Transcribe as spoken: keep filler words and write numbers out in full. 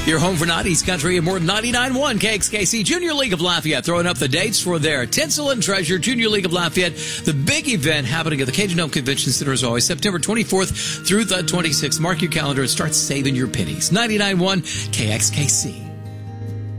Your home for nineties country and more than ninety-nine point one K X K C. Junior League of Lafayette throwing up the dates for their Tinsel and Treasure Junior League of Lafayette. The big event happening at the Cajun Dome Convention Center as always, September twenty-fourth through the twenty-sixth. Mark your calendar and start saving your pennies. ninety-nine point one K X K C.